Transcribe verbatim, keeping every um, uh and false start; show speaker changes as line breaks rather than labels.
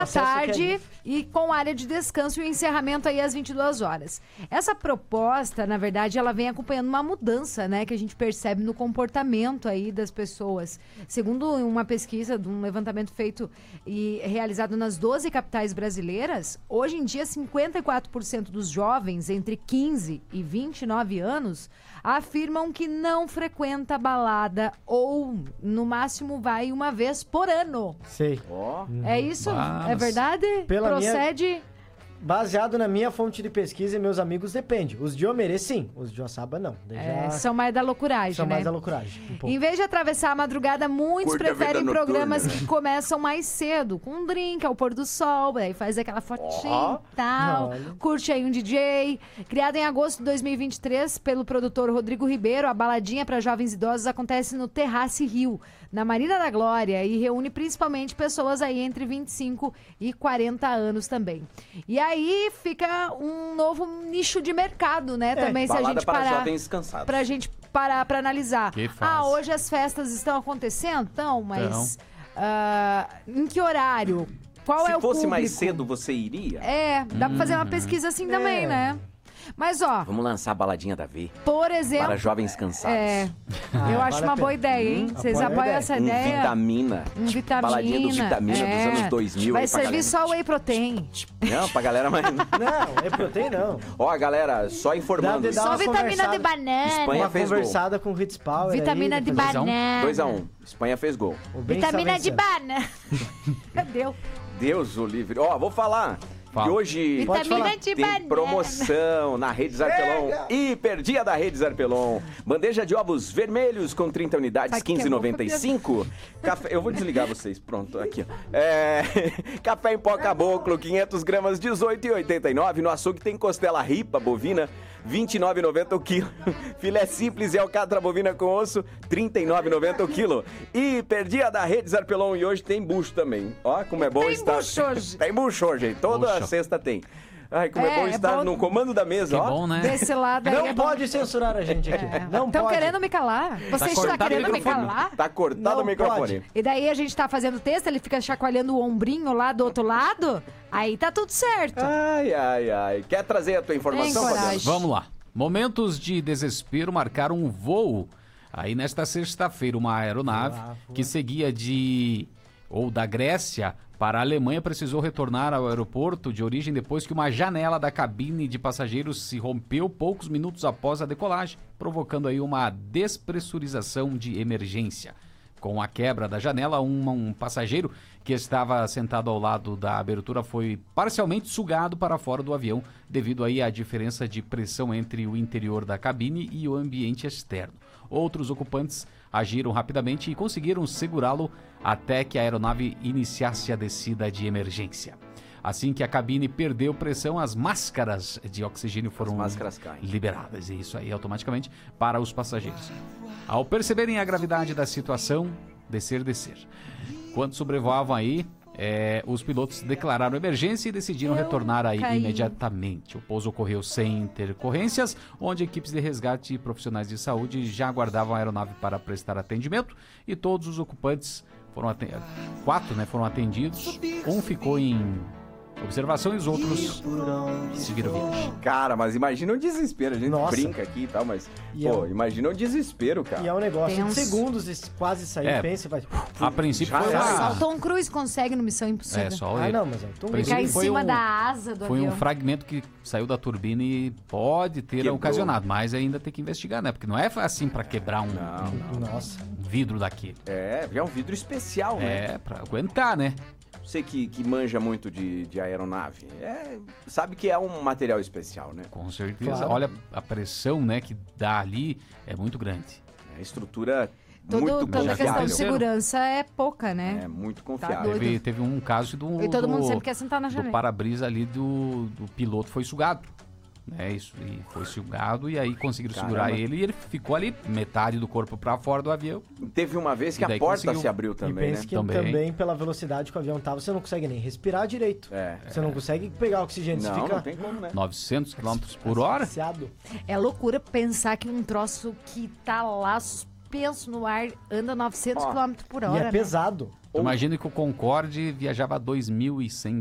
à tarde e com área de descanso e o encerramento aí às vinte e duas horas. Essa proposta, na verdade, ela vem acompanhando uma mudança, né, que a gente percebe no comportamento aí das pessoas. Segundo uma pesquisa de um levantamento feito e realizado nas doze capitais brasileiras, hoje em dia cinquenta e quatro por cento dos jovens entre quinze e vinte e nove anos afirmam que não frequenta balada ou, no máximo, vai uma vez por ano.
Sei.
Ó.
É isso?
Mas-
É verdade?
Pela
Procede?
Baseado na minha fonte de pesquisa e meus amigos, depende. Os de Omerê, sim. Os de Oçaba, não. Daí
É,
já
são mais da loucuragem,
são
né?
mais da loucuragem. Um pouco.
Em vez de atravessar a madrugada, muitos
Curte a vida
preferem
noturna.
programas que começam mais cedo, com um drink ao pôr do sol, aí faz aquela fotinha
Ó.
e tal,
Olha.
curte aí um D J. Criado em agosto de dois mil e vinte e três pelo produtor Rodrigo Ribeiro, a baladinha para jovens idosos acontece no Terrace Rio, na Marina da Glória, e reúne principalmente pessoas aí entre vinte e cinco e quarenta anos também. E aí fica um novo nicho de mercado, né? também, se a
Balada
gente
para
parar...
jovens cansados.
Pra gente parar pra analisar.
Que fase.
Ah, hoje as festas estão acontecendo? Então, mas ah, em que horário? Qual
Se
é o
fosse mais
público?
cedo, você iria?
É, dá pra fazer uma pesquisa assim também,
É.
né? Mas, ó,
Vamos lançar a baladinha da V.
por exemplo...
Para jovens cansados.
É,
Ah,
eu acho
vale
uma
a
boa
pena.
ideia, hein?
Hum,
Vocês
apoio a
apoiam
ideia.
essa
Um
ideia?
vitamina.
Um vitamina.
Baladinha do vitamina
é.
dos anos dois mil.
Vai
aí pra
servir
galera.
só whey protein.
Não, pra galera mais...
Não, é proteína, não.
Ó, galera, só informando.
Dá- dá
Só
uma
vitamina
conversada.
de banana.
Espanha
Uma
fez gol.
conversada com o Ritz Power.
Vitamina
aí,
de
depois-
banana.
dois a um. Espanha fez gol.
O bem
Vitamina
está
de
vencendo.
banana. Deu.
Deus o livre. Ó, vou falar.
Fala.
Que hoje
Pode
Vitamina
falar.
de
tem
banana.
promoção na Rede Zarpelon. Hiper dia da Rede Zarpelon. Bandeja de ovos vermelhos com trinta unidades,
Sabe que
quinze
é
e noventa e cinco. Café, eu vou desligar vocês. Pronto, aqui, ó. É, café em pó caboclo, quinhentas gramas, dezoito e oitenta e nove. No açougue tem costela ripa bovina, vinte e nove e noventa o quilo. Filé simples e alcatra bovina com osso, trinta e nove e noventa o quilo. Hiper dia da Rede Zarpelon e hoje tem bucho também. Ó, como é bom
Tem
estar...
bucho hoje.
Tem bucho hoje, toda
Bucho.
sexta tem. Ai, como é,
É,
bom
é
estar
bom-
no comando da mesa,
Que
ó.
bom, né?
Desse lado aí
Não
é bom.
pode censurar a gente aqui. Não
Estão
pode.
querendo me calar. Você está
cortado o
querendo me
microfone.
calar?
Tá cortado
Não
o microfone.
pode.
E daí a gente tá fazendo texto, ele fica chacoalhando o ombrinho lá do outro lado, aí tá tudo certo.
Ai, ai, ai. Quer trazer a tua informação,
Tem coragem.
Fabiano?
Vamos lá. Momentos de desespero marcaram um voo. Aí nesta sexta-feira, uma aeronave
Voa, voa.
que seguia de ou da Grécia para a Alemanha precisou retornar ao aeroporto de origem depois que uma janela da cabine de passageiros se rompeu poucos minutos após a decolagem, provocando aí uma despressurização de emergência. Com a quebra da janela, um, um passageiro que estava sentado ao lado da abertura foi parcialmente sugado para fora do avião devido aí à diferença de pressão entre o interior da cabine e o ambiente externo. Outros ocupantes agiram rapidamente e conseguiram segurá-lo até que a aeronave iniciasse a descida de emergência. Assim que a cabine perdeu pressão, as máscaras de oxigênio foram
As máscaras caem.
liberadas, e isso aí automaticamente para os passageiros. Ao perceberem a gravidade da situação, descer, descer. Quando sobrevoavam aí, é, os pilotos declararam emergência e decidiram
Eu
retornar aí
caí.
imediatamente. O pouso ocorreu sem intercorrências, onde equipes de resgate e profissionais de saúde já aguardavam a aeronave para prestar atendimento e todos os ocupantes foram atendidos. Quatro, né, foram atendidos. Um ficou em observação e os outros seguiram viagem.
Cara, mas imagina o desespero. A gente
Nossa.
brinca aqui e tal, mas...
E
pô,
é-
imagina o desespero, cara.
E é um negócio
Tem
de
uns-
segundos e quase sair,
É.
pensa e vai...
A princípio
Já
foi
era.
uma...
Só o Tom Cruise consegue no Missão Impossível.
É, só
Ah,
ele.
não, mas é um tom
Por
Ficar em
Foi
cima
um-
da asa do
Foi um
avião.
fragmento que saiu da turbina e pode ter
Quebrou.
ocasionado, mas ainda tem que investigar, né? Porque não é assim pra quebrar um,
Não,
Nossa.
um vidro daquele.
É, já é um vidro especial, né?
É, pra aguentar, né?
Você que, que manja muito de, de aeronave, é, sabe que é um material especial, né?
Com certeza.
Claro.
Olha, a pressão, né, que dá ali é muito grande.
É a estrutura
Todo,
muito
toda a questão
confiável.
de segurança é pouca, né?
É muito
Tá
confiável.
doido.
Teve, teve um caso do,
E todo mundo
do,
sempre quer sentar na
do
janela.
para-brisa ali do, do piloto foi sugado. Né, isso, e foi sugado e aí conseguiram
Caramba.
segurar ele e ele ficou ali, metade do corpo pra fora do avião.
Teve uma vez que
E
a
daí
porta
conseguiu.
se abriu
E
também,
pensa
né?
que
Também.
também. pela velocidade que o avião tava, você não consegue nem respirar direito.
É.
Você não consegue pegar oxigênio, você
Não,
fica
não tem como, né?
novecentos quilômetros por hora?
asfixiado.
É loucura pensar que um troço que tá lá suspenso no ar anda novecentos
Ó,
quilômetros por
E
hora.
é
né?
pesado.
Ou-
Imagina que o Concorde viajava a dois mil e cem